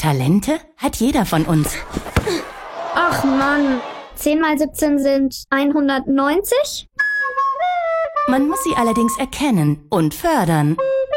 Talente hat jeder von uns. Ach Mann, 10 mal 17 sind 190? Man muss sie allerdings erkennen und fördern.